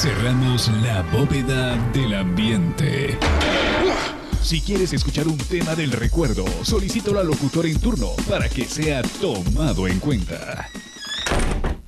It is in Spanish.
Cerramos la bóveda del ambiente. Si quieres escuchar un tema del recuerdo, solicito al locutor en turno para que sea tomado en cuenta.